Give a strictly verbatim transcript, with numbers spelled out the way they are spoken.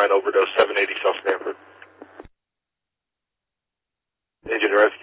nine overdose, seven eighty South Stanford. Engine rescue.